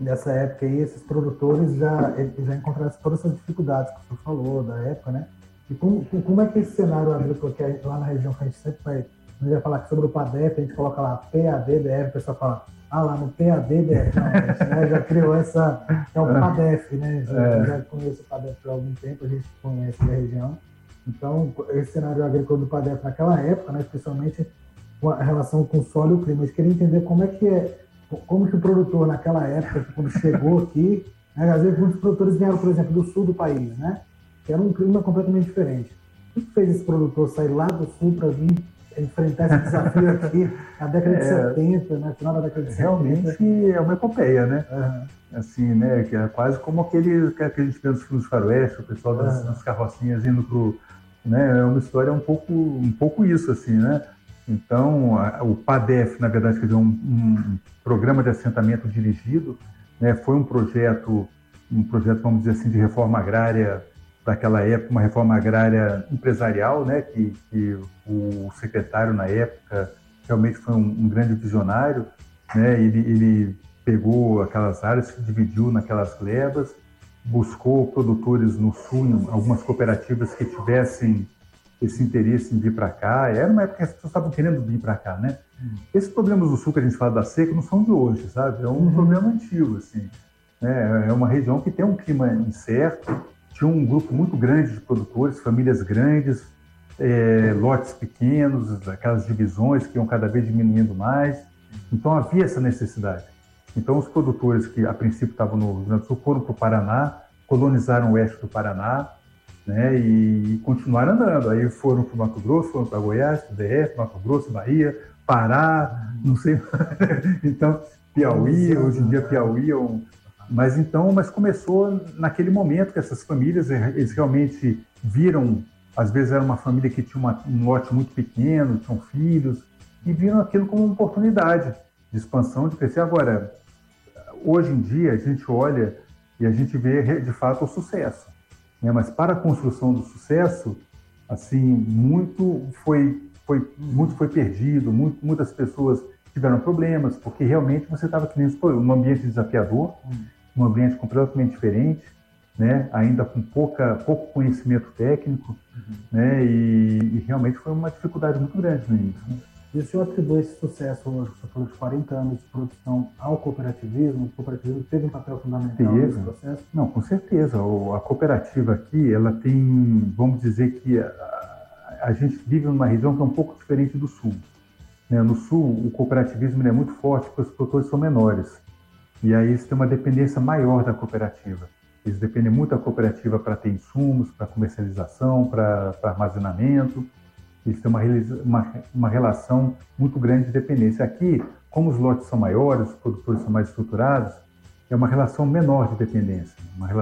nessa época aí, esses produtores já encontraram todas essas dificuldades que o senhor falou, da época, né? E como é que esse cenário agrícola, que lá na região que a gente sempre vai, a gente vai falar sobre o PADEF, a gente coloca lá PADDF, o pessoal fala, lá no PADDF, não, a gente, né, já criou é o PADEF, né? Já conheço o PADEF há algum tempo, a gente conhece a região. Então, esse cenário agrícola do PADEF naquela época, né, especialmente com a relação com o solo e o clima, a gente queria entender como que o produtor naquela época, quando chegou aqui, né, às vezes muitos produtores vieram, por exemplo, do sul do país, né? Que era um clima completamente diferente. O que fez esse produtor sair lá do sul para vir enfrentar esse desafio aqui na década de 70, né? Final da década de 70? Realmente é uma epopeia, né? Assim, né? Que é quase como aquele que a gente vê nos filmes de faroeste, o pessoal das carrocinhas indo pro... Né? É uma história um pouco isso, assim, né? Então, o PADEF, na verdade, quer dizer, um programa de assentamento dirigido, né? Foi um projeto, vamos dizer assim, de reforma agrária daquela época, uma reforma agrária empresarial, né? Que o secretário, na época, realmente foi um grande visionário, né? Ele pegou aquelas áreas, se dividiu naquelas glebas, buscou produtores no sul, algumas cooperativas que tivessem esse interesse em vir para cá. Era uma época que as pessoas estavam querendo vir para cá, né? Esses problemas do sul que a gente fala da seca não são de hoje, sabe? É um problema antigo, assim. Né? É uma região que tem um clima incerto, tinha um grupo muito grande de produtores, famílias grandes, lotes pequenos, aquelas divisões que iam cada vez diminuindo mais. Então havia essa necessidade. Então os produtores que a princípio estavam no Rio Grande do Sul foram para o Paraná, colonizaram o oeste do Paraná, né, e continuaram andando. Aí foram para o Mato Grosso, foram para Goiás, para o DF, Mato Grosso, Bahia, Pará, não sei. Então, Piauí, hoje em dia Piauí é um... Mas começou naquele momento que essas famílias, eles realmente viram, às vezes era uma família que tinha um lote muito pequeno, tinham filhos, e viram aquilo como uma oportunidade de expansão, de crescer. Agora, hoje em dia, a gente olha e a gente vê, de fato, o sucesso. Né? Mas para a construção do sucesso, assim, muito foi perdido, muitas pessoas tiveram problemas, porque realmente você estava num ambiente desafiador, um ambiente completamente diferente, né? Ainda com pouco conhecimento técnico, né? E realmente foi uma dificuldade muito grande no início. E o senhor atribui esse sucesso hoje, você falou de 40 anos de produção, ao cooperativismo? O cooperativismo teve um papel fundamental nesse processo? Não, com certeza. A cooperativa aqui, ela tem, vamos dizer que a gente vive numa região que é um pouco diferente do sul. Né? No sul, o cooperativismo é muito forte porque os produtores são menores. E aí eles têm uma dependência maior da cooperativa. Eles dependem muito da cooperativa para ter insumos, para comercialização, para armazenamento. Eles têm uma relação muito grande de dependência. Aqui, como os lotes são maiores, os produtores são mais estruturados, é uma relação menor de dependência,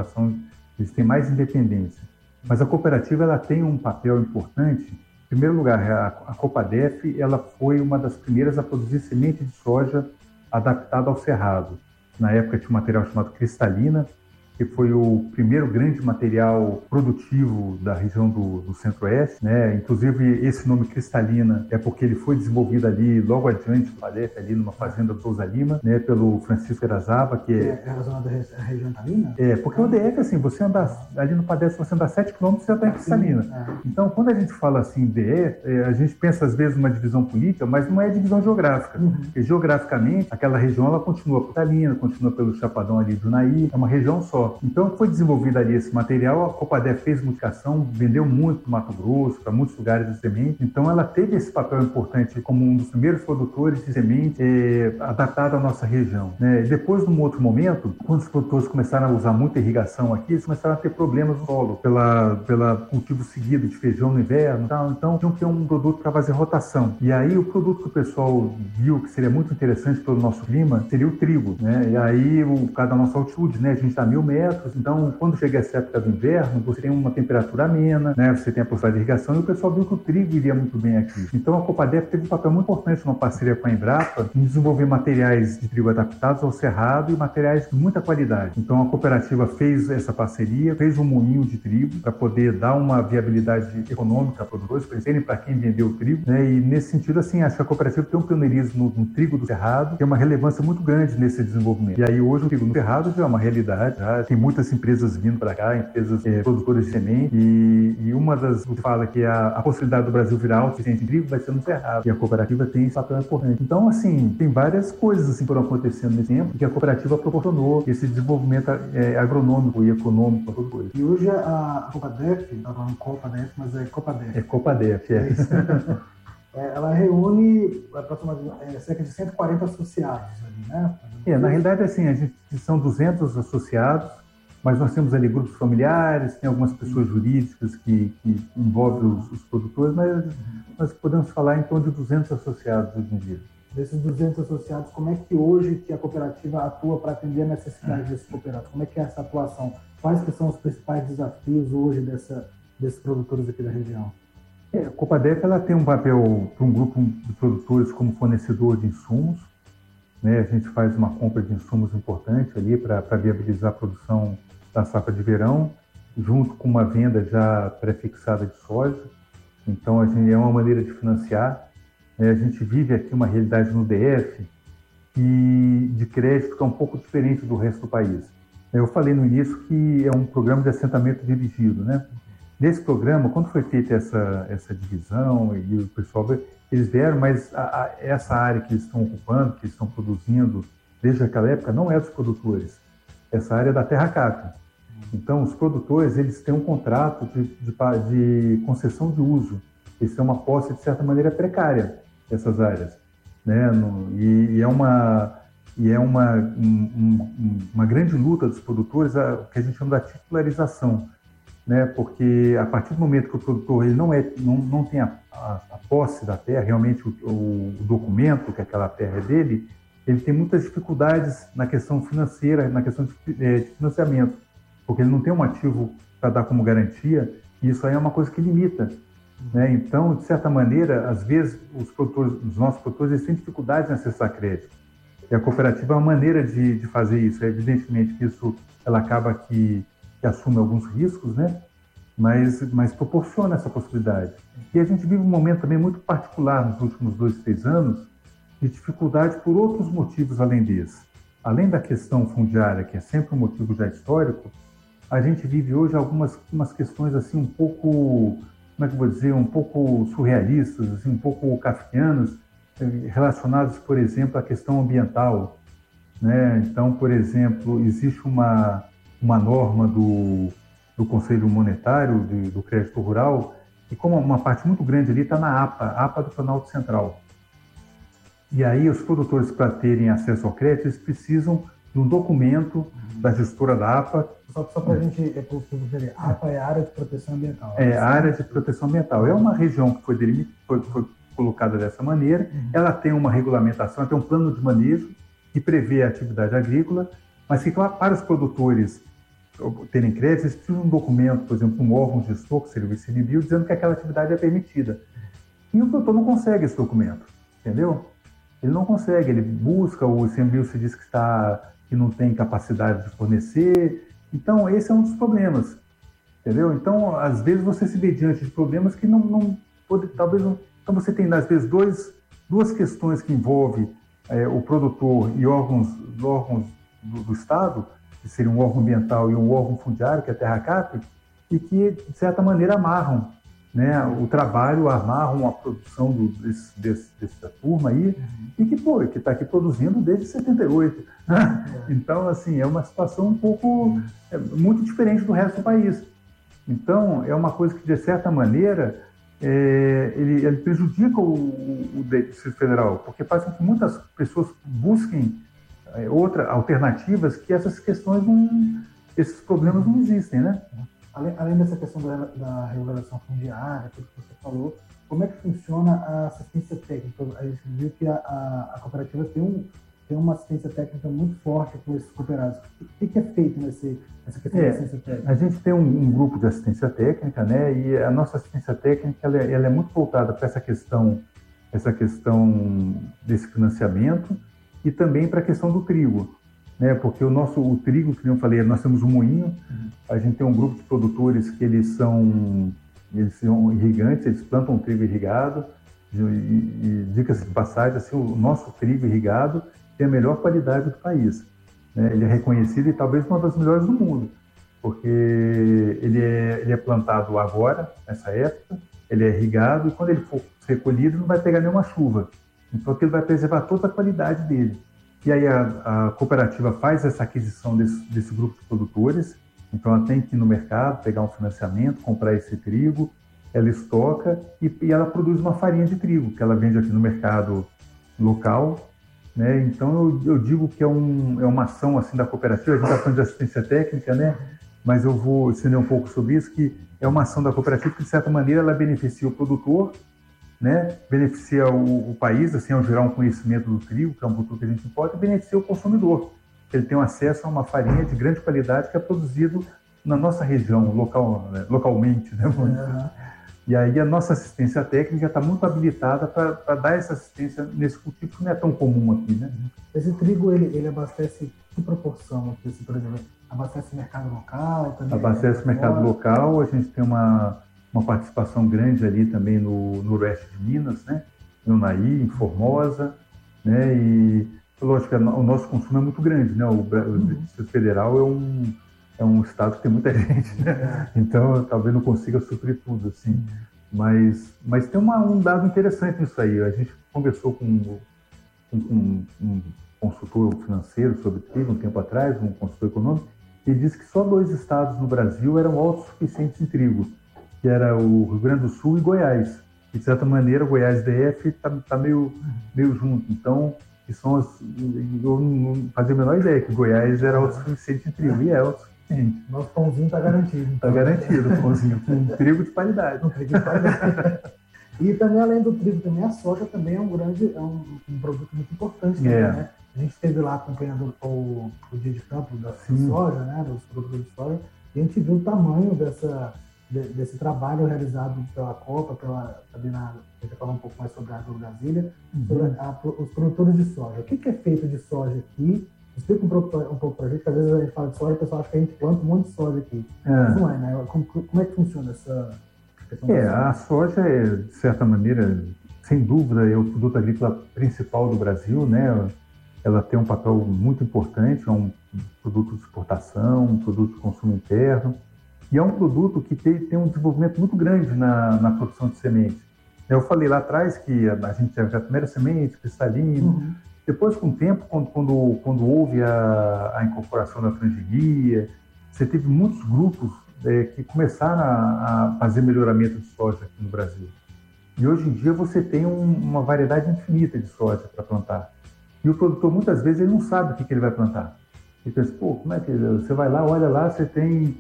eles têm mais independência. Mas a cooperativa ela tem um papel importante. Em primeiro lugar, a Copadef ela foi uma das primeiras a produzir semente de soja adaptada ao cerrado. Na época tinha um material chamado cristalina, que foi o primeiro grande material produtivo da região do Centro-Oeste, né? Inclusive, esse nome cristalina é porque ele foi desenvolvido ali, logo adiante do PADEF, ali numa fazenda do Souza Lima, né? Pelo Francisco Erazaba, que é a zona da região italina? Porque o DF, assim, você andar ali no PADEF, se você andar 7 km, você já está em Cristalina. Então, quando a gente fala assim, DF, a gente pensa às vezes numa divisão política, mas não é divisão geográfica. Porque geograficamente, aquela região, ela continua por Cristalina, continua pelo Chapadão ali do Naí, é uma região só. Então, foi desenvolvido ali esse material, a Copadef fez multiplicação, vendeu muito para o Mato Grosso, para muitos lugares de semente. Então, ela teve esse papel importante como um dos primeiros produtores de semente adaptado à nossa região. Né? Depois, num outro momento, quando os produtores começaram a usar muita irrigação aqui, eles começaram a ter problemas no solo, pela cultivo seguido de feijão no inverno. Então, tinham que ter um produto para fazer rotação. E aí, o produto que o pessoal viu que seria muito interessante pelo nosso clima seria o trigo. Né? E aí, cada nossa altitude, né? A gente está a 1.000 metros, metros, então quando chega essa época do inverno, você tem uma temperatura amena, né? Você tem a possibilidade de irrigação e o pessoal viu que o trigo iria muito bem aqui. Então a Copadef teve um papel muito importante numa parceria com a Embrapa em desenvolver materiais de trigo adaptados ao cerrado e materiais de muita qualidade. Então a cooperativa fez essa parceria, fez um moinho de trigo para poder dar uma viabilidade econômica para os produtores, para eles terem para quem vender o trigo, né? E nesse sentido, assim, acho que a cooperativa tem um pioneirismo no trigo do cerrado, tem uma relevância muito grande nesse desenvolvimento. E aí hoje o trigo no cerrado já é uma realidade, já tem muitas empresas vindo para cá, empresas produtoras de semente, e uma das que fala que a possibilidade do Brasil virar autossuficiente em trigo vai ser no cerrado, e a cooperativa tem esse papel importante. Então, assim, tem várias coisas assim, que foram acontecendo nesse tempo que a cooperativa proporcionou esse desenvolvimento agronômico e econômico para todo coisa. E hoje a Copadef, não é Copadef, mas é Copadef. É Copadef, é. Ela reúne aproximadamente cerca de 140 associados ali, né? Na realidade, assim, a gente são 200 associados, mas nós temos ali grupos familiares, tem algumas pessoas jurídicas que envolvem os produtores, mas nós podemos falar em torno de 200 associados hoje em dia. Desses 200 associados, como é que hoje que a cooperativa atua para atender a necessidade desses cooperados? Como é que é essa atuação? Quais que são os principais desafios hoje desses produtores aqui da região? A Copadef ela tem um papel para um grupo de produtores como fornecedor de insumos, né? A gente faz uma compra de insumos importante ali para viabilizar a produção da safra de verão, junto com uma venda já pré-fixada de soja. Então, a gente é uma maneira de financiar. A gente vive aqui uma realidade no DF e de crédito que é um pouco diferente do resto do país. Eu falei no início que é um programa de assentamento dirigido, né? Nesse programa, quando foi feita essa divisão e o pessoal, eles vieram, mas essa área que eles estão ocupando, que eles estão produzindo desde aquela época, não é dos produtores. Essa área é da Terra Cap. Então, os produtores, eles têm um contrato de concessão de uso. Eles têm uma posse, de certa maneira, precária, essas áreas, né? E é uma grande luta dos produtores, que a gente chama da titularização, né? Porque a partir do momento que o produtor ele não tem a posse da terra, realmente o documento que aquela terra é dele, ele tem muitas dificuldades na questão financeira, na questão de financiamento, porque ele não tem um ativo para dar como garantia, e isso aí é uma coisa que limita, né? Então, de certa maneira, às vezes os nossos produtores eles têm dificuldades em acessar crédito. E a cooperativa é uma maneira de fazer isso. Evidentemente que isso ela acaba que assume alguns riscos, né? Mas proporciona essa possibilidade. E a gente vive um momento também muito particular nos últimos 2, 3 anos de dificuldade por outros motivos além desse. Além da questão fundiária, que é sempre um motivo já histórico, a gente vive hoje umas questões assim um pouco, como é que eu vou dizer, um pouco surrealistas, assim, um pouco kafkianas, relacionados, por exemplo, à questão ambiental, né? Então, por exemplo, existe uma norma do Conselho Monetário do Crédito Rural, e como uma parte muito grande ali está na APA do Planalto Central. E aí os produtores, para terem acesso ao crédito, eles precisam de um documento da gestora da APA. Só para a gente ver, a APA é a Área de Proteção Ambiental. É a Área de Proteção Ambiental. É uma região que foi colocada dessa maneira. Ela tem uma regulamentação, tem um plano de manejo que prevê a atividade agrícola, mas que para os produtores terem crédito, eles precisam de um documento, por exemplo, um órgão gestor, que seria o ICMBio, dizendo que aquela atividade é permitida. E o produtor não consegue esse documento, entendeu? Ele não consegue, ele busca, o ICMBio se diz que não tem capacidade de fornecer. Então, esse é um dos problemas, entendeu? Então, às vezes, você se vê diante de problemas que talvez não... Então, você tem, às vezes, duas questões que envolvem o produtor e órgãos do Estado, que seria um órgão ambiental e um órgão fundiário, que é a Terra Cap, e que, de certa maneira, amarram, né, o trabalho, amarram a produção dessa turma aí, e que está aqui produzindo desde 78. Então, assim, é uma situação um pouco muito diferente do resto do país. Então, é uma coisa que, de certa maneira, ele prejudica o Distrito Federal, porque faz com que muitas pessoas busquem alternativas que essas questões esses problemas não existem, né? Além dessa questão da regulação fundiária, tudo que você falou, como é que funciona a assistência técnica? A gente viu que a cooperativa tem tem uma assistência técnica muito forte com esses cooperados. O que é feito nessa questão de assistência técnica? A gente tem um grupo de assistência técnica, né? E a nossa assistência técnica ela é muito voltada para essa questão desse financiamento e também para a questão do trigo, né? Porque o trigo, que eu falei, nós temos um moinho, a gente tem um grupo de produtores que eles são irrigantes, eles plantam trigo irrigado, e diga-se de passagem, assim, o nosso trigo irrigado tem a melhor qualidade do país, né? Ele é reconhecido e talvez uma das melhores do mundo, porque ele é plantado agora, nessa época, ele é irrigado e quando ele for recolhido não vai pegar nenhuma chuva, então aquilo vai preservar toda a qualidade dele. E aí a cooperativa faz essa aquisição desse grupo de produtores, então ela tem que ir no mercado, pegar um financiamento, comprar esse trigo, ela estoca e ela produz uma farinha de trigo, que ela vende aqui no mercado local, né? Então eu digo que é uma ação assim da cooperativa, a gente está falando de assistência técnica, né? Mas eu vou ensinar um pouco sobre isso, que é uma ação da cooperativa que, de certa maneira, ela beneficia o produtor, né? Beneficia o país, assim, ao gerar um conhecimento do trigo, que é um produto que a gente importa, e beneficia o consumidor. Ele tem acesso a uma farinha de grande qualidade que é produzido na nossa região, localmente, né? E aí a nossa assistência técnica está muito habilitada para dar essa assistência nesse cultivo que não é tão comum aqui, né? Esse trigo, ele abastece que proporção aqui, por exemplo? Abastece o mercado local? Também abastece o mercado local, a gente tem uma participação grande ali também no noroeste de Minas, né? No Unaí, em Formosa, né? E, lógico, o nosso consumo é muito grande, né? O Distrito Federal é um estado que tem muita gente, né? Então talvez não consiga suprir tudo, assim. Mas tem um dado interessante nisso aí. A gente conversou com um consultor financeiro sobre trigo um tempo atrás, um consultor econômico, e disse que só 2 estados no Brasil eram autossuficientes em trigo, que era o Rio Grande do Sul e Goiás. E, de certa maneira, o Goiás DF está meio junto. Então, eu não fazia a menor ideia que Goiás era autossuficiente em trigo, e é autossuficiente. Nosso pãozinho está garantido. Está garantido o pãozinho, com trigo de qualidade. E também, além do trigo, também a soja também é um produto muito importante também, né? A gente esteve lá acompanhando o dia de campo da soja, né? Dos produtores de soja, e a gente viu o tamanho desse trabalho realizado pela Copa, a gente vai falar um pouco mais sobre a AgroBrasília, sobre os produtores de soja. O que é feito de soja aqui? Explica um pouco para a gente, que às vezes a gente fala de soja e o pessoal acha que a gente planta um monte de soja aqui. Mas não é, né? Como é que funciona essa questão? A soja é, de certa maneira, sem dúvida, é o produto agrícola principal do Brasil, né? Ela tem um papel muito importante, é um produto de exportação, um produto de consumo interno, e é um produto que tem um desenvolvimento muito grande na produção de sementes. Eu falei lá atrás que a gente teve a primeira semente, cristalino. Depois, com o tempo, quando houve a incorporação da transgenia, você teve muitos grupos que começaram a fazer melhoramento de soja aqui no Brasil. E hoje em dia você tem uma variedade infinita de soja para plantar. E o produtor, muitas vezes, ele não sabe o que ele vai plantar. Ele pensa, como é que você vai lá, olha lá, você tem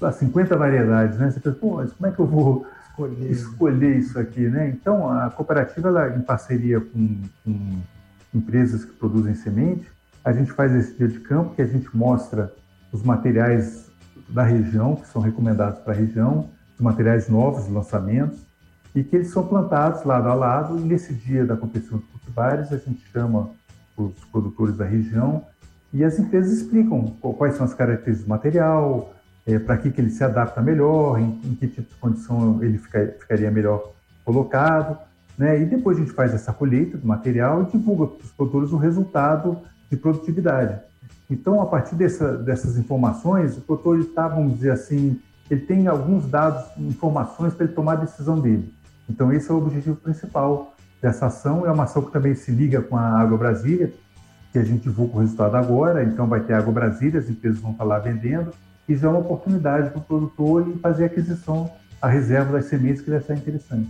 50 variedades, né? Você pensa, mas como é que eu vou escolher isso aqui, né? Então, a cooperativa, ela, em parceria com empresas que produzem semente, a gente faz esse dia de campo que a gente mostra os materiais da região, que são recomendados para a região, os materiais novos, lançamentos, e que eles são plantados lado a lado, e nesse dia da competição de cultivares, a gente chama os produtores da região e as empresas explicam quais são as características do material, para que ele se adapta melhor, em que tipo de condição ele ficaria melhor colocado, né? E depois a gente faz essa colheita do material e divulga para os produtores o resultado de produtividade. Então, a partir dessas informações, o produtor está, vamos dizer assim, ele tem alguns dados, informações para ele tomar a decisão dele. Então, esse é o objetivo principal dessa ação. É uma ação que também se liga com a AgroBrasília, que a gente divulga o resultado agora. Então, vai ter a AgroBrasília, as empresas vão estar lá vendendo, e já é uma oportunidade para o produtor em fazer a aquisição, a reserva das sementes, que vai ser interessante.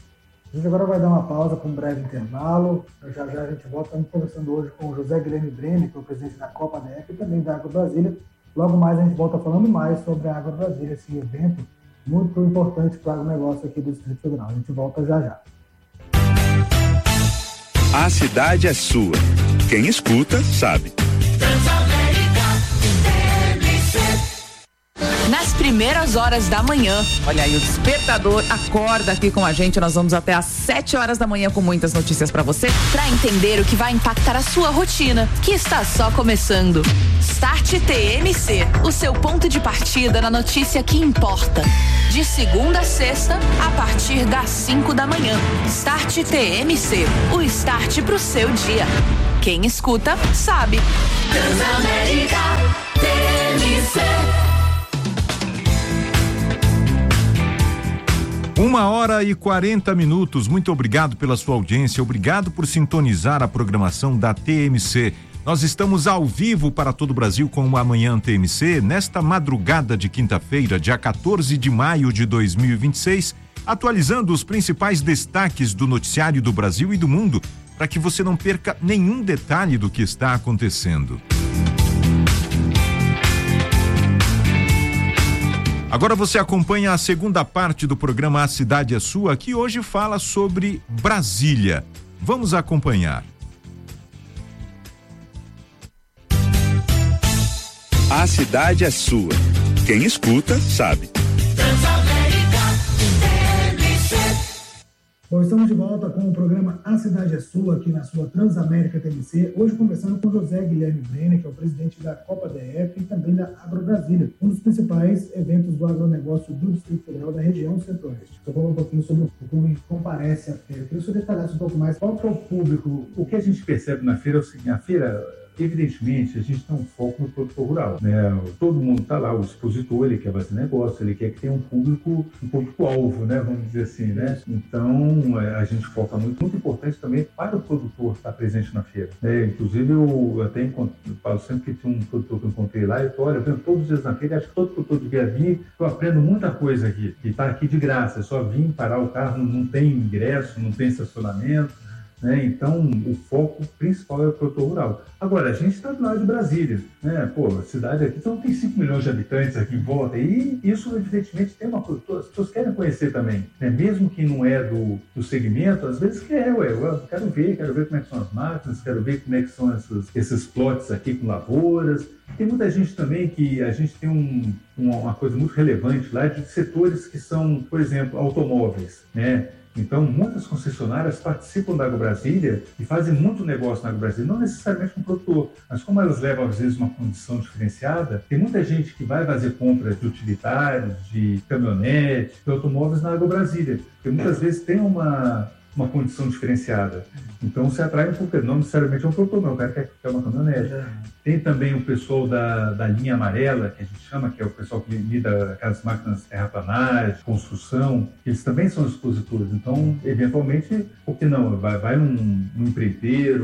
A gente agora vai dar uma pausa para um breve intervalo. Já a gente volta. Estamos conversando hoje com o José Guilherme Brenner, que é o presidente da Copa DF e também da AgroBrasília. Logo mais a gente volta falando mais sobre a AgroBrasília, esse evento muito importante para o negócio aqui do Distrito Federal. A gente volta já. A cidade é sua. Quem escuta, sabe. Nas primeiras horas da manhã. Olha aí, o despertador acorda aqui com a gente. Nós vamos até às 7 horas da manhã com muitas notícias pra você, pra entender o que vai impactar a sua rotina, que está só começando. Start TMC, o seu ponto de partida na notícia que importa. De segunda a sexta, a partir das 5 da manhã. Start TMC, o start pro seu dia. Quem escuta, sabe. Transamérica TMC. 1h40. Muito obrigado pela sua audiência, obrigado por sintonizar a programação da TMC. Nós estamos ao vivo para todo o Brasil com o Amanhã TMC, nesta madrugada de quinta-feira, dia 14 de maio de 2026, atualizando os principais destaques do noticiário do Brasil e do mundo, para que você não perca nenhum detalhe do que está acontecendo. Agora você acompanha a segunda parte do programa A Cidade é Sua, que hoje fala sobre Brasília. Vamos acompanhar. A cidade é sua. Quem escuta, sabe. Bom, estamos de volta com o programa A Cidade é Sua, aqui na sua Transamérica TMC. Hoje conversando com José Guilherme Brenner, que é o presidente da Copa DF e também da AgroBrasília, um dos principais eventos do agronegócio do Distrito Federal da região centro-oeste. Estou falando um pouquinho sobre o público que comparece à feira. Queria que você detalhasse um pouco mais qual que é o público. O que a gente percebe na feira é o seguinte: a feira, evidentemente, a gente tem um foco no produtor rural, né? Todo mundo está lá, o expositor, ele quer fazer negócio, ele quer que tenha um público-alvo, né? Vamos dizer assim, né? Então, a gente foca muito importante também para o produtor estar presente na feira, né? Inclusive, eu até falo sempre que tinha um produtor que eu encontrei lá, eu olha, eu venho todos os dias na feira, acho que todo produtor devia vir, eu aprendo muita coisa aqui, e está aqui de graça, é só vir parar o carro, não tem ingresso, não tem estacionamento, né? Então, o foco principal é o produtor rural. Agora, a gente está do lado de Brasília, né? Pô, a cidade aqui então, tem 5 milhões de habitantes aqui em volta, e isso, evidentemente, tem uma coisa, as pessoas querem conhecer também, né? Mesmo que não é do segmento, às vezes eu quero ver como é que são as máquinas, quero ver como é que são esses plots aqui com lavouras. Tem muita gente também que a gente tem uma coisa muito relevante lá de setores que são, por exemplo, automóveis, né? Então, muitas concessionárias participam da AgroBrasília e fazem muito negócio na AgroBrasília, não necessariamente com o produtor, mas como elas levam, às vezes, uma condição diferenciada, tem muita gente que vai fazer compras de utilitários, de caminhonete, de automóveis na AgroBrasília, porque muitas vezes tem uma condição diferenciada. Então, se atrai porque não necessariamente é um produtor, não, o cara quer uma caminhonete. Tem também o pessoal da linha amarela, que a gente chama, que é o pessoal que lida aquelas máquinas terraplanagem, construção, eles também são expositores. Então, eventualmente, por que não? Vai um empreiteiro,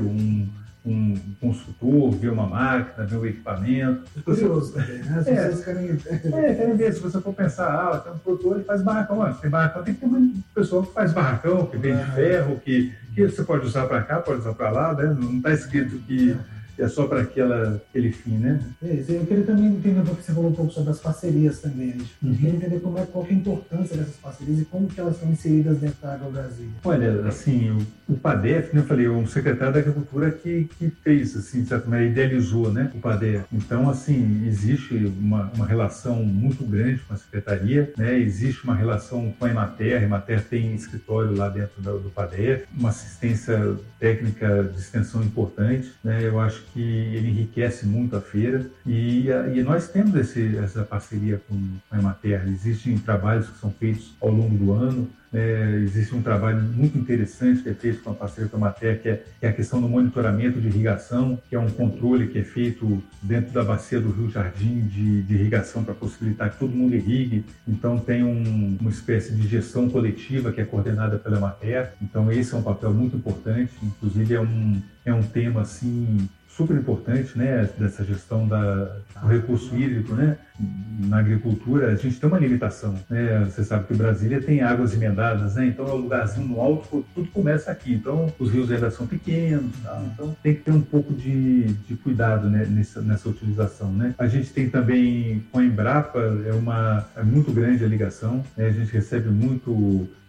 um construtor, ver uma máquina, ver um equipamento. É curioso também, né? As pessoas querem ver. Se você for pensar, tem um produtor, ele faz barracão. Tem barracão, tem que ter um pessoal que faz barracão, que vende ferro, que você pode usar para cá, pode usar para lá, né? Não está escrito que é só para aquele fim, né? Eu queria também entender um pouco, você falou um pouco sobre as parcerias também. Eu queria entender qual que é a importância dessas parcerias e como que elas estão inseridas dentro da AgroBrasília. Olha, assim, o PADEF, como eu falei, um secretário da Agricultura que fez, assim, de certa maneira, idealizou, né, o PADEF. Então, assim, existe uma relação muito grande com a secretaria, né? Existe uma relação com a Emater. A Emater tem escritório lá dentro do PADEF, uma assistência técnica de extensão importante, né? Eu acho que ele enriquece muito a feira e nós temos essa parceria com a Emater. Existem trabalhos que são feitos ao longo do ano. Existe um trabalho muito interessante que é feito com a parceria com a Emater, que é a questão do monitoramento de irrigação, que é um controle que é feito dentro da bacia do Rio Jardim de irrigação para possibilitar que todo mundo irrigue. Então tem uma espécie de gestão coletiva que é coordenada pela Emater. Então esse é um papel muito importante, inclusive é um tema assim super importante, né, dessa gestão do recurso hídrico, né? Na agricultura, a gente tem uma limitação, né? Você sabe que Brasília tem águas emendadas, né? Então é um lugarzinho no alto, tudo começa aqui. Então os rios ainda são pequenos, tá? Então tem que ter um pouco de cuidado, né, nessa utilização, né? A gente tem também com a Embrapa, é muito grande a ligação, né? A gente recebe muito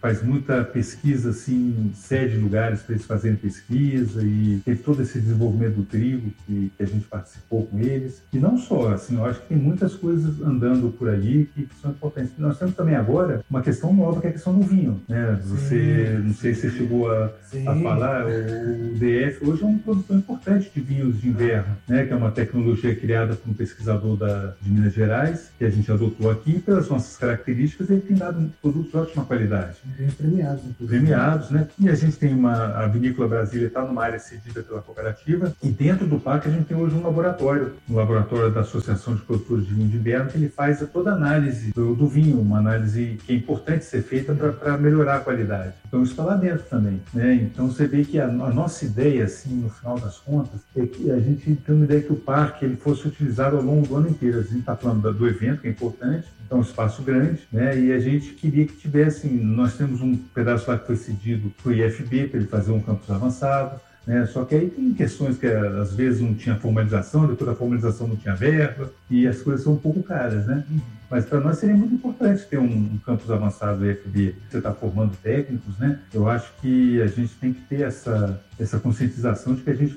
faz muita pesquisa, assim, cede lugares para eles fazerem pesquisa e teve todo esse desenvolvimento do trigo que a gente participou com eles. E não só, assim, eu acho que tem muitas coisas andando por ali que são importantes. Nós temos também agora uma questão nova, que é a questão do vinho, né? Você, não sei se você chegou a falar, o DF hoje é um produtor importante de vinhos de inverno, né? Que é uma tecnologia criada por um pesquisador de Minas Gerais, que a gente adotou aqui, pelas nossas características, ele tem dado produtos de ótima qualidade. Premiados, inclusive. Premiados, né? E a gente tem a Vinícola Brasília, está numa área cedida pela cooperativa, e dentro do parque a gente tem hoje um laboratório da Associação de Produtores de Vinho de Inverno, que ele faz toda a análise do vinho, uma análise que é importante ser feita para melhorar a qualidade. Então isso está lá dentro também, né? Então você vê que a nossa ideia, assim, no final das contas, é que a gente tem uma ideia que o parque ele fosse utilizado ao longo do ano inteiro. A gente está falando do evento, que é importante, então um espaço grande, né? E a gente queria que tivesse, nós temos um pedaço lá que foi cedido para o IFB, para ele fazer um campus avançado, né? Só que aí tem questões que às vezes não tinha formalização, depois da formalização não tinha verba, e as coisas são um pouco caras, né? Mas para nós seria muito importante ter um campus avançado do IFB. Você está formando técnicos, né? Eu acho que a gente tem que ter essa conscientização de que a gente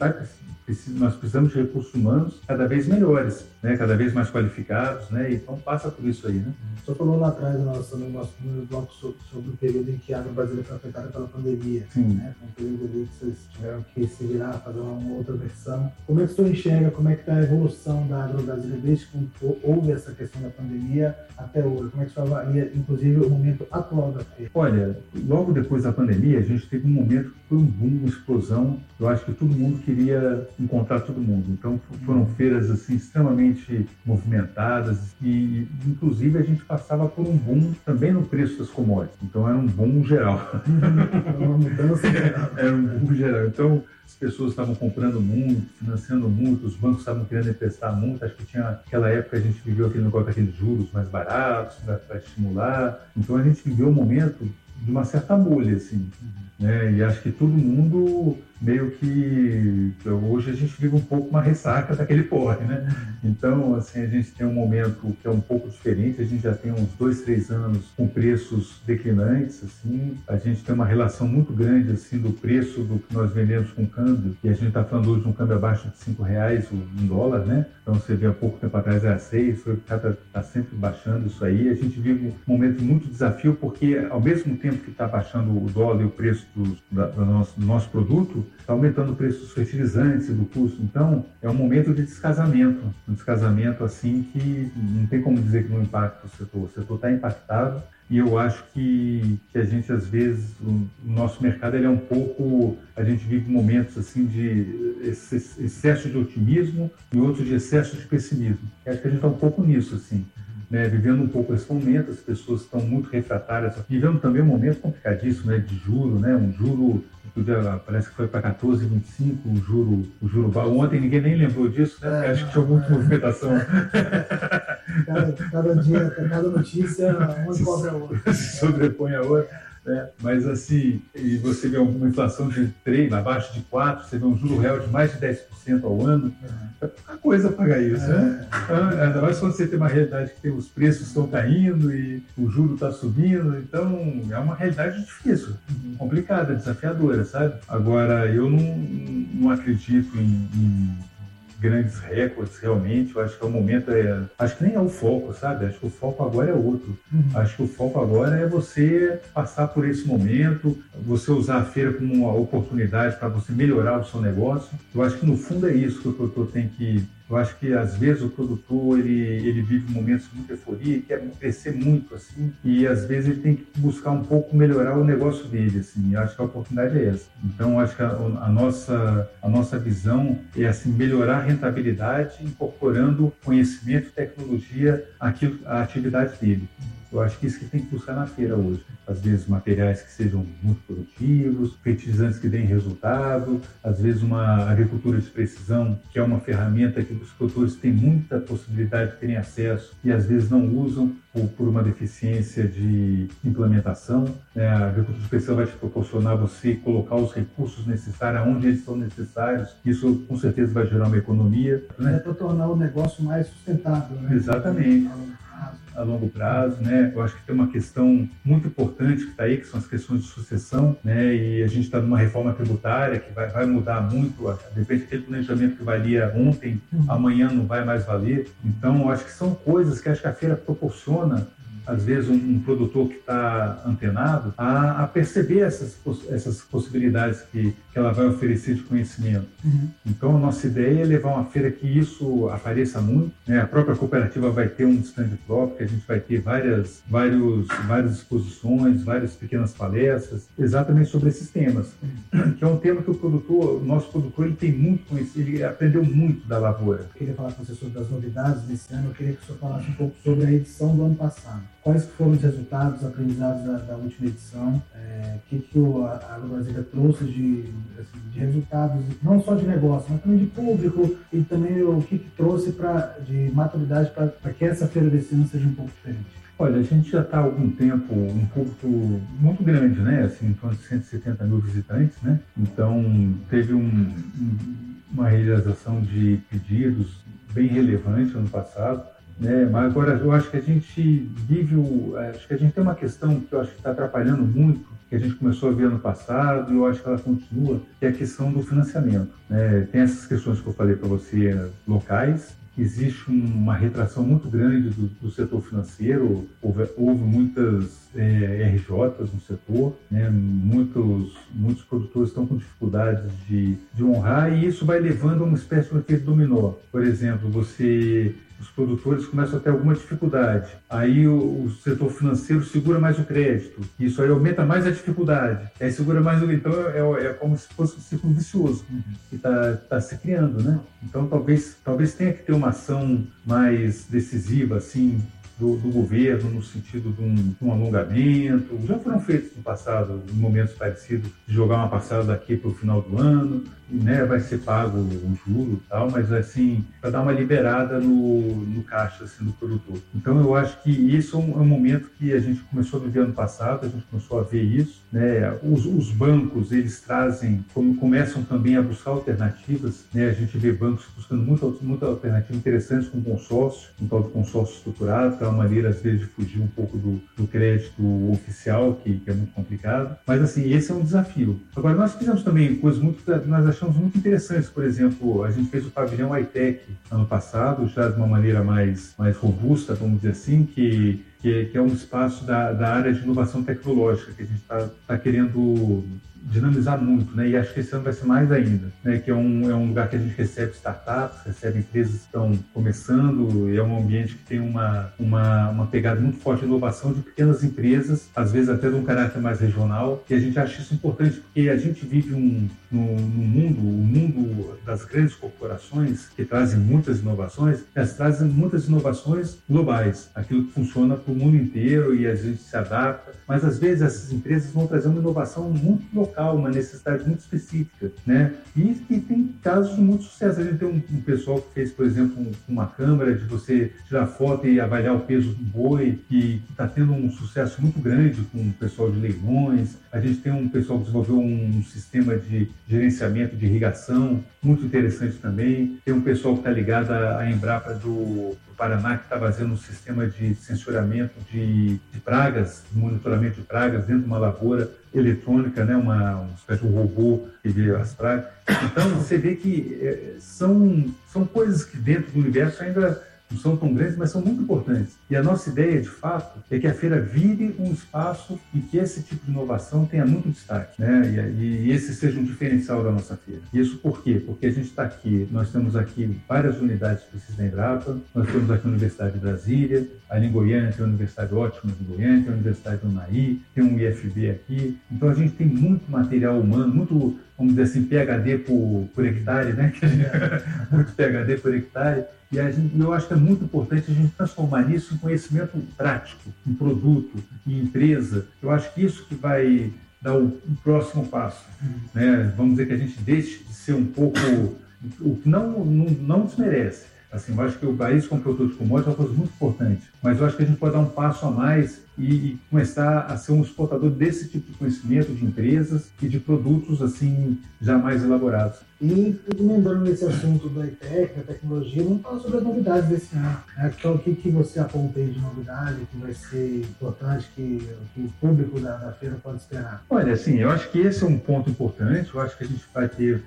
nós precisamos de recursos humanos cada vez melhores, né? Cada vez mais qualificados, né? Então passa por isso aí, né? Só falou lá atrás no nosso primeiro bloco sobre o período em que a Agrobrasília foi afetada pela pandemia. Sim. Né? Foi um período ali que vocês tiveram que se virar, fazer uma outra versão. Como é que o senhor enxerga, como é que está a evolução da Agrobrasília desde que houve essa questão da pandemia até hoje? Como é que o senhor avalia, inclusive, o momento atual da feira? Olha, logo depois da pandemia, a gente teve um momento que foi um boom, uma explosão. Eu acho que todo mundo queria encontrar todo mundo. Então foram feiras assim extremamente movimentadas e inclusive a gente passava por um boom também no preço das commodities. Então era um boom geral. Uma mudança geral. Era um boom geral. Então as pessoas estavam comprando muito, financiando muito, os bancos estavam querendo emprestar muito. Acho que tinha aquela época a gente viveu aquele negócio daqueles juros mais baratos para estimular. Então a gente viveu um momento de uma certa bolha, assim, né? E acho que todo mundo meio que hoje a gente vive um pouco uma ressaca daquele porre, né? Então, assim, a gente tem um momento que é um pouco diferente, a gente já tem uns 2, 3 anos com preços declinantes, assim, a gente tem uma relação muito grande, assim, do preço do que nós vendemos com câmbio, e a gente está falando hoje de um câmbio abaixo de R$5 um dólar, né? Então, você vê há pouco tempo atrás era 6, está sempre baixando isso aí, a gente vive um momento de muito desafio, porque ao mesmo tempo que está baixando o dólar e o preço do nosso produto, está aumentando o preço dos fertilizantes e do custo. Então, é um momento de descasamento. Um descasamento, assim, que não tem como dizer que não impacta o setor. O setor está impactado e eu acho que a gente, às vezes, o nosso mercado ele é um pouco... A gente vive momentos, assim, de excesso de otimismo e outros de excesso de pessimismo. Eu acho que a gente está um pouco nisso, assim. Né, vivendo um pouco esse momento, as pessoas estão muito refratárias, vivendo também um momento complicadíssimo, né, de juro, né, um juro, parece que foi para 14,25, o juro ontem ninguém nem lembrou disso, né, acho que tinha muita movimentação. Cada dia, cada notícia, uma cobra a outra. Se sobrepõe a outra. Mas assim, e você vê uma inflação de 3, abaixo de 4, você vê um juro real de mais de 10% ao ano, é pouca coisa pagar isso, né? Ainda mais quando você tem uma realidade que os preços estão caindo e o juro está subindo, então é uma realidade difícil, complicada, desafiadora, sabe? Agora, eu não acredito em grandes recordes, realmente. Eu acho que é o momento, acho que nem é o foco, sabe? Acho que o foco agora é outro. Acho que o foco agora é você passar por esse momento, você usar a feira como uma oportunidade para você melhorar o seu negócio. Eu acho que no fundo é isso que o produtor tem que... Eu acho que às vezes o produtor ele vive momentos de muita euforia, quer crescer muito, assim, e às vezes ele tem que buscar um pouco melhorar o negócio dele, assim. Eu acho que a oportunidade é essa. Então, acho que a nossa visão é, assim, melhorar a rentabilidade, incorporando conhecimento e tecnologia à atividade dele. Eu acho que isso que tem que buscar na feira hoje. Às vezes materiais que sejam muito produtivos, fertilizantes que deem resultado, às vezes uma agricultura de precisão, que é uma ferramenta que os produtores têm muita possibilidade de terem acesso e às vezes não usam por uma deficiência de implementação. A agricultura de precisão vai te proporcionar você colocar os recursos necessários onde eles são necessários. Isso com certeza vai gerar uma economia. Né? É para tornar o negócio mais sustentável. Né? Exatamente. a longo prazo, né? Eu acho que tem uma questão muito importante que está aí, que são as questões de sucessão, né? E a gente está numa reforma tributária que vai mudar muito, de repente aquele planejamento que valia ontem, amanhã não vai mais valer. Então, eu acho que são coisas que acho que a feira proporciona, às vezes, um produtor que está antenado a perceber essas possibilidades que ela vai oferecer de conhecimento. Então, a nossa ideia é levar uma feira que isso apareça muito, né? A própria cooperativa vai ter um stand próprio, que a gente vai ter várias exposições, várias pequenas palestras, exatamente sobre esses temas, que é um tema que o nosso produtor, ele tem muito conhecido, ele aprendeu muito da lavoura. Eu queria falar com você sobre as novidades desse ano, eu queria que o senhor falasse um pouco sobre a edição do ano passado. Quais foram os resultados, aprendizados da última edição? O que a AgroBrasília trouxe de resultados, não só de negócio, mas também de público, e também o que trouxe de maturidade para que essa feira desse ano seja um pouco diferente? Olha, a gente já está há algum tempo um público muito grande, né? Assim, em torno de 170 mil visitantes, né? Então, teve uma realização de pedidos bem relevante ano passado, né? Mas agora eu acho que a gente acho que a gente tem uma questão que eu acho que está atrapalhando muito, que a gente começou a ver ano passado, e eu acho que ela continua, que é a questão do financiamento, né? Tem essas questões que eu falei para você, locais. Existe uma retração muito grande do setor financeiro, houve muitas RJs no setor, né? Muitos produtores estão com dificuldades de honrar, e isso vai levando a uma espécie de efeito dominó. Por exemplo, os produtores começam a ter alguma dificuldade, aí o setor financeiro segura mais o crédito, isso aí aumenta mais a dificuldade, aí segura mais o... Então é como se fosse um ciclo vicioso que está se criando, né? Então talvez tenha que ter uma ação mais decisiva, assim, do governo, no sentido de um alongamento. Já foram feitos no passado, em momentos parecidos, de jogar uma parcela daqui para o final do ano, né? Vai ser pago o juro e tal, mas assim, para dar uma liberada no caixa, assim, do produtor. Então eu acho que isso é um momento que a gente começou a viver ano passado, a gente começou a ver isso, né? Os bancos, eles começam também a buscar alternativas, né? A gente vê bancos buscando muita alternativa interessante com consórcio, um tal de consórcio estruturado, que é uma maneira, às vezes, de fugir um pouco do crédito oficial, que é muito complicado. Mas, assim, esse é um desafio. Agora, nós fizemos também coisas nós achamos muito interessantes. Por exemplo, a gente fez o pavilhão high-tech ano passado, já de uma maneira mais robusta, vamos dizer assim, que é um espaço da área de inovação tecnológica, que a gente está querendo dinamizar muito, né? E acho que esse ano vai ser mais ainda, né? Que é um lugar que a gente recebe startups, recebe empresas que estão começando, e é um ambiente que tem uma pegada muito forte de inovação de pequenas empresas, às vezes até de um caráter mais regional, e a gente acha isso importante, porque a gente vive o mundo das grandes corporações, que trazem muitas inovações, elas trazem muitas inovações globais, aquilo que funciona para o mundo inteiro, e a gente se adapta, mas às vezes essas empresas vão trazer uma inovação muito local, uma necessidade muito específica, né? E tem casos de muito sucesso. A gente tem um pessoal que fez, por exemplo, uma câmera de você tirar foto e avaliar o peso do boi, que está tendo um sucesso muito grande com o pessoal de leilões. A gente tem um pessoal que desenvolveu um sistema de gerenciamento de irrigação, muito interessante também. Tem um pessoal que está ligado à Embrapa do Paraná, que está fazendo um sistema de sensoriamento de pragas, de monitoramento de pragas dentro de uma lavoura eletrônica, né? Uma espécie de robô que vê as pragas. Então, você vê que são coisas que dentro do universo ainda não são tão grandes, mas são muito importantes. E a nossa ideia, de fato, é que a feira vire um espaço em que esse tipo de inovação tenha muito destaque, né? E esse seja um diferencial da nossa feira. Isso por quê? Porque a gente está aqui, nós temos aqui várias unidades precisas da Embrapa, nós temos aqui a Universidade de Brasília, ali em Goiânia tem a Universidade ótima de Goiânia, tem a Universidade do Unaí, tem um IFB aqui. Então a gente tem muito material humano, muito, vamos dizer assim, PhD por hectare, né? Muito PhD por hectare. E eu acho que é muito importante a gente transformar isso em conhecimento prático, em produto, em empresa. Eu acho que isso que vai dar o próximo passo, né? Vamos dizer que a gente deixe de ser um pouco... O que não desmerece. Assim, eu acho que o país como produtor de commodities é uma coisa muito importante, mas eu acho que a gente pode dar um passo a mais e começar a ser um exportador desse tipo de conhecimento de empresas e de produtos assim já mais elaborados. E emendando nesse assunto da ITEC, da tecnologia, vamos falar sobre as novidades desse ano. Então, o que você aponta aí de novidade, que vai ser importante, que o público da feira pode esperar? Olha, assim, eu acho que esse é um ponto importante. Eu acho que a gente vai ter,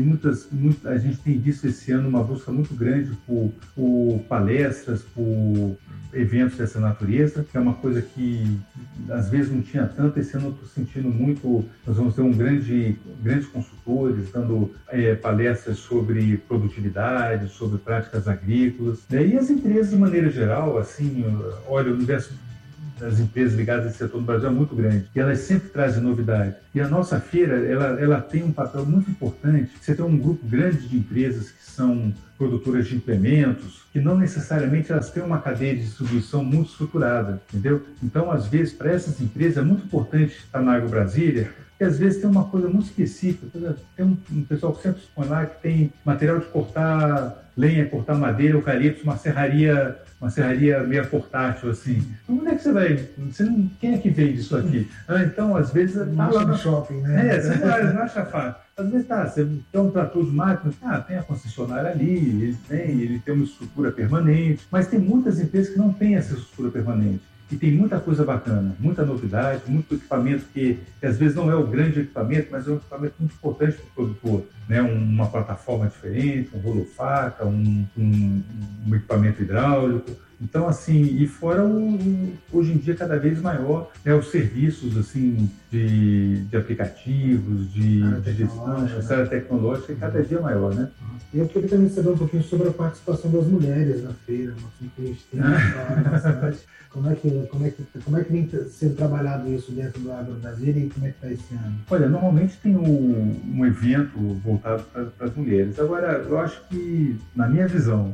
a gente tem visto esse ano uma busca muito grande por palestras, por eventos dessa natureza, que é uma coisa que às vezes não tinha tanto. Esse ano eu estou sentindo muito, nós vamos ter grandes consultores dando palestras sobre produtividade, sobre práticas agrícolas, né? E as empresas de maneira geral, assim, olha, o universo das empresas ligadas a esse setor no Brasil é muito grande e elas sempre trazem novidade. E a nossa feira, ela tem um papel muito importante. Você tem um grupo grande de empresas que são produtoras de implementos, que não necessariamente elas têm uma cadeia de distribuição muito estruturada, entendeu? Então, às vezes, para essas empresas é muito importante estar na AgroBrasília, que às vezes tem uma coisa muito específica. Tem um pessoal que sempre expõe lá que tem material de cortar lenha, cortar madeira, eucalipto, uma serraria meio portátil, assim. Então, onde é que você vai? Quem é que vende isso aqui? Então, às vezes... Tá lá no shopping, né? Você não acha fácil. Às vezes você tem um trator de máquina, tem a concessionária ali, ele tem uma estrutura permanente, mas tem muitas empresas que não têm essa estrutura permanente. E tem muita coisa bacana, muita novidade, muito equipamento que às vezes não é o grande equipamento, mas é um equipamento muito importante para o produtor, né? Uma plataforma diferente, um rolo-faca, um equipamento hidráulico. Então, assim, e fora hoje em dia cada vez maior, né, os serviços assim, de aplicativos, de gestão, essa área tecnológica é cada dia maior, né? E eu queria também saber um pouquinho sobre a participação das mulheres na feira, assim, que a gente tem bastante. Como é que vem sendo trabalhado isso dentro do AgroBrasília e como é que está esse ano? Olha, normalmente tem um evento voltado para as mulheres. Agora, eu acho que, na minha visão,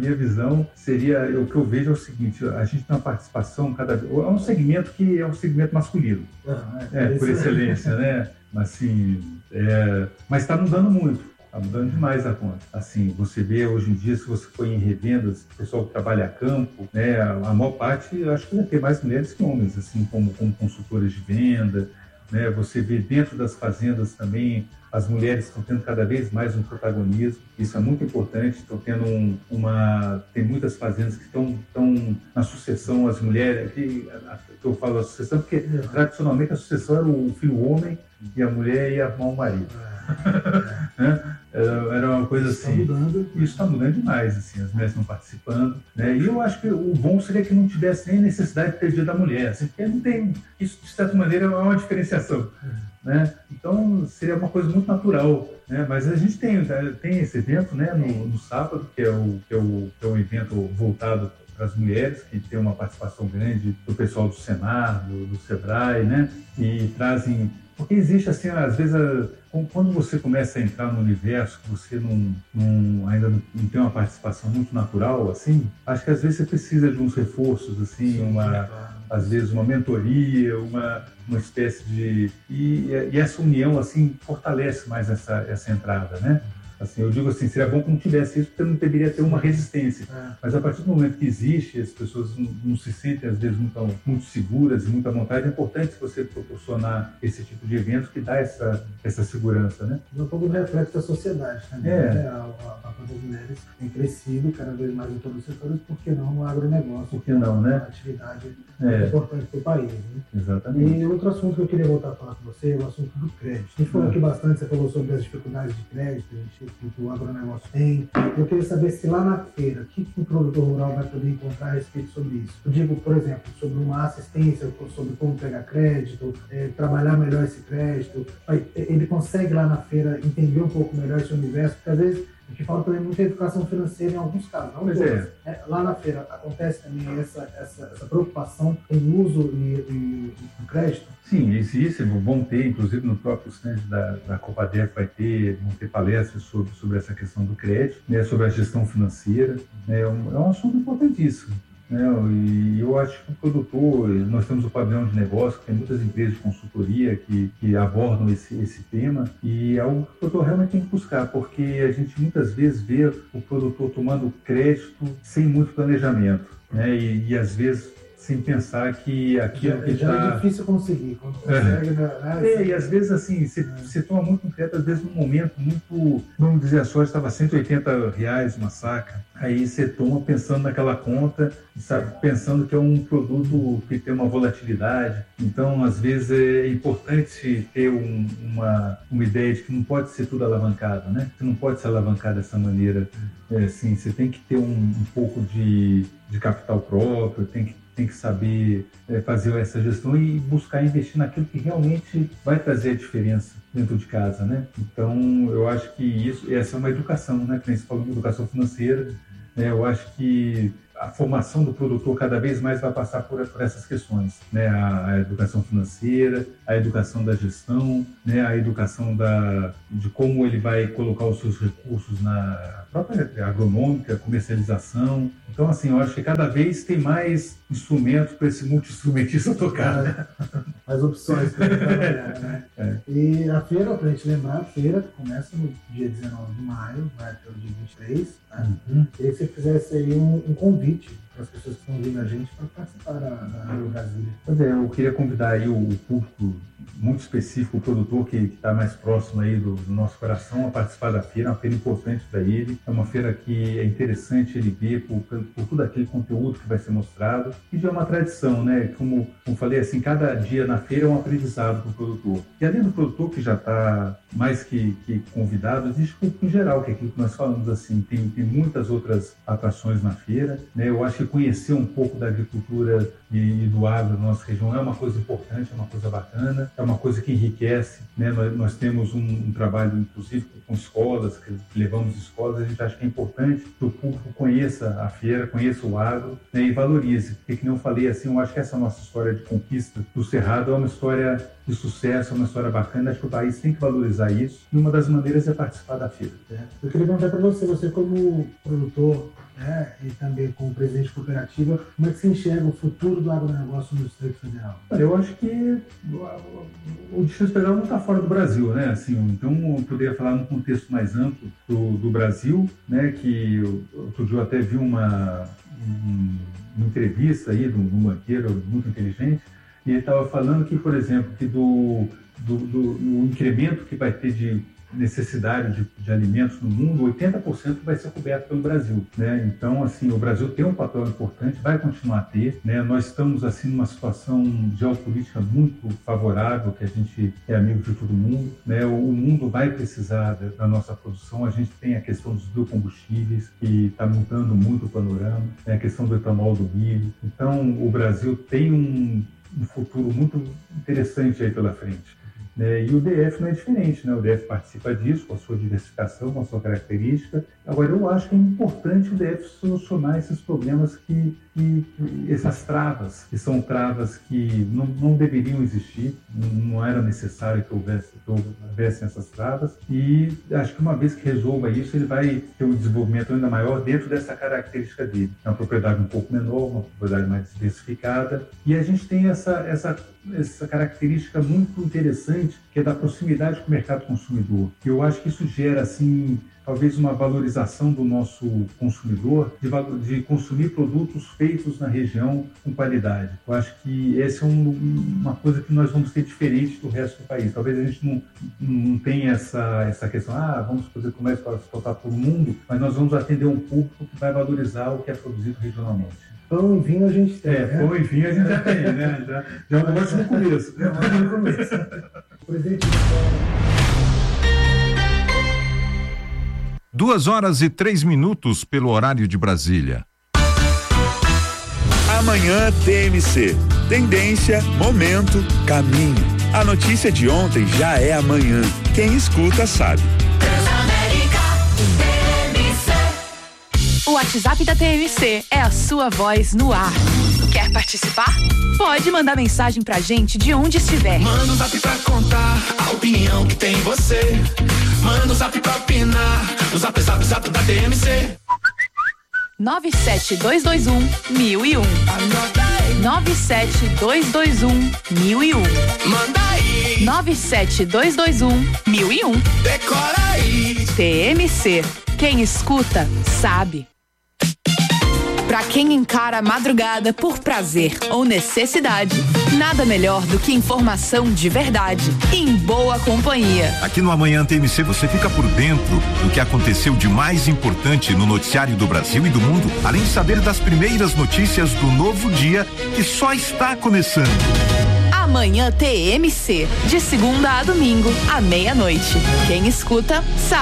seria, o que eu vejo é o seguinte: a gente tem uma participação é um segmento que é um segmento masculino, por excelência, né? Assim, mas está mudando muito. Está mudando demais a conta. Assim, você vê hoje em dia, se você for em revendas, o pessoal que trabalha a campo, né, a maior parte, eu acho que vai ter mais mulheres que homens, assim, como consultoras de venda, né? Você vê dentro das fazendas também, as mulheres estão tendo cada vez mais um protagonismo. Isso é muito importante. Estão tendo tem muitas fazendas que estão na sucessão, as mulheres, que eu falo a sucessão, porque tradicionalmente a sucessão era o filho homem e a mulher ia arrumar um marido. Era uma coisa assim. Isso está mudando demais, assim, as mulheres estão participando, né? E eu acho que o bom seria que não tivesse nem necessidade de ter dia da mulher, assim, porque não tem, isso de certa maneira é uma diferenciação, né? Então seria uma coisa muito natural, né? Mas a gente tem esse evento, né, no sábado, que é um evento voltado para as mulheres, que tem uma participação grande do pessoal do Senar, do Sebrae, né? E trazem, porque existe assim, às vezes, quando você começa a entrar no universo que você ainda não tem uma participação muito natural, assim, acho que às vezes você precisa de uns reforços, assim, às vezes uma mentoria, uma espécie de... E essa união, assim, fortalece mais essa entrada, né? Assim, eu digo assim, seria bom que não tivesse isso, porque não deveria ter uma resistência. Mas a partir do momento que existe, as pessoas não se sentem, às vezes, muito seguras e muita vontade. É importante você proporcionar esse tipo de evento que dá essa segurança, né? É um pouco do reflexo da sociedade também. A papel das mulheres tem crescido cada vez mais em todos os setores, por que não no agronegócio? Por que não, né? Uma atividade importante para o país. Né? Exatamente. E outro assunto que eu queria voltar a falar com você é o assunto do crédito. A gente falou aqui bastante, você falou sobre as dificuldades de crédito, que o agronegócio tem. Eu queria saber se lá na feira, o que o produtor rural vai poder encontrar a respeito sobre isso. Eu digo, por exemplo, sobre uma assistência, sobre como pegar crédito, trabalhar melhor esse crédito. Ele consegue lá na feira entender um pouco melhor esse universo, porque às vezes o que falta também muita educação financeira em alguns casos. Não todos. Lá na feira acontece também essa preocupação com o uso e o crédito? Sim, existe, vão ter, inclusive no próprio stand da Copadef vão ter palestras sobre essa questão do crédito, né, sobre a gestão financeira. É um assunto importantíssimo. E eu acho que o produtor, nós temos o pavilhão de negócio, tem muitas empresas de consultoria que abordam esse tema, e é algo que o produtor realmente tem que buscar, porque a gente muitas vezes vê o produtor tomando crédito sem muito planejamento, né? E às vezes sem pensar que aquilo que já é difícil conseguir, quando consegue, né? E às vezes assim, você toma muito crédito, às vezes num momento muito, vamos dizer, a soja estava R$180 uma saca, aí você toma pensando naquela conta, sabe, pensando que é um produto que tem uma volatilidade. Então, às vezes é importante ter uma ideia de que não pode ser tudo alavancado, né? Você não pode se alavancar dessa maneira. Assim, você tem que ter um pouco de capital próprio, tem que saber fazer essa gestão e buscar investir naquilo que realmente vai trazer a diferença dentro de casa, né? Então, eu acho que essa é uma educação, né? Que nem você falou de educação financeira, né? Eu acho que a formação do produtor cada vez mais vai passar por essas questões, né? A educação financeira, a educação da gestão, né? A educação de como ele vai colocar os seus recursos na própria agronômica, comercialização. Então, assim, eu acho que cada vez tem mais instrumentos para esse multi-instrumentista tocar, né? Mais opções para trabalhar, né? E a feira, para a gente lembrar, a feira começa no dia 19 de maio, vai até o dia 23, né? E aí, se você fizesse aí um convite para as pessoas que estão vindo a gente para participar da Agro Brasília. Pois é, eu queria convidar aí o público muito específico, o produtor que está mais próximo aí do nosso coração a participar da feira. É uma feira importante para ele, é uma feira que é interessante ele ver por todo aquele conteúdo que vai ser mostrado, e já é uma tradição, né? Como falei, assim, cada dia na feira é um aprendizado para o produtor. E além do produtor que já está mais que convidado, existe o público em geral, que é aquilo que nós falamos, assim, tem muitas outras atrações na feira, né? Eu acho que conhecer um pouco da agricultura e do agro da nossa região é uma coisa importante, é uma coisa bacana, é uma coisa que enriquece, né? Nós temos um trabalho, inclusive, com escolas, que levamos escolas, a gente acha que é importante que o público conheça a feira, conheça o agro, né? E valorize, porque, como eu falei, assim, eu acho que essa nossa história de conquista do Cerrado é uma história de sucesso, é uma história bacana, acho que o país tem que valorizar isso, e uma das maneiras é participar da feira. Eu queria perguntar para você como produtor, né, e também como presidente de cooperativa, como é que você enxerga o futuro do agronegócio no Distrito Federal? Eu acho que o Distrito Federal não está fora do Brasil, né? Assim, então, eu poderia falar num contexto mais amplo do Brasil, né? Que outro dia eu até vi uma entrevista aí de um banqueiro muito inteligente, e ele estava falando que, por exemplo, que do incremento que vai ter de necessidade de alimentos no mundo, 80% vai ser coberto pelo Brasil, né? Então, assim, o Brasil tem um papel importante, vai continuar a ter, né? Nós estamos, assim, numa situação geopolítica muito favorável, que a gente é amigo de todo mundo, né? O mundo vai precisar da nossa produção. A gente tem a questão dos biocombustíveis, que está mudando muito o panorama, né? A questão do etanol, do milho. Então, o Brasil tem um futuro muito interessante aí pela frente. E o DF não é diferente, né? O DF participa disso, com a sua diversificação, com a sua característica. Agora, eu acho que é importante o DF solucionar esses problemas essas travas, que são travas que não deveriam existir, não era necessário que houvessem essas travas, e acho que uma vez que resolva isso, ele vai ter um desenvolvimento ainda maior dentro dessa característica dele. É uma propriedade um pouco menor, uma propriedade mais diversificada, e a gente tem essa característica muito interessante, que é da proximidade com o mercado consumidor. E eu acho que isso gera, assim, talvez uma valorização do nosso consumidor, de consumir produtos feitos na região com qualidade. Eu acho que essa é uma coisa que nós vamos ter diferente do resto do país. Talvez a gente não tenha essa questão, vamos fazer comércio para exportar para o mundo, mas nós vamos atender um público que vai valorizar o que é produzido regionalmente. Pão e vinho a gente tem, né? Pão e vinho a gente já tem, né? Já é um negócio no começo. Presidente, 2h03 pelo horário de Brasília. Amanhã TMC. Tendência, momento, caminho. A notícia de ontem já é amanhã. Quem escuta sabe. O WhatsApp da TMC é a sua voz no ar. Quer participar? Pode mandar mensagem pra gente de onde estiver. Manda um zap pra contar a opinião que tem você. Manda um zap pra opinar no zap da TMC. 97221-1001. Anota aí. 97221-1001. Manda aí. 97221-1001. Decora aí. TMC. Quem escuta, sabe. Para quem encara a madrugada por prazer ou necessidade, nada melhor do que informação de verdade, em boa companhia. Aqui no Amanhã TMC você fica por dentro do que aconteceu de mais importante no noticiário do Brasil e do mundo, além de saber das primeiras notícias do novo dia que só está começando. Amanhã TMC, de segunda a domingo, à meia-noite. Quem escuta, sabe.